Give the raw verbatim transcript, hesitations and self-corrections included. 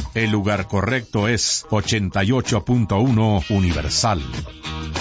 El lugar correcto es ochenta y ocho punto uno Universal.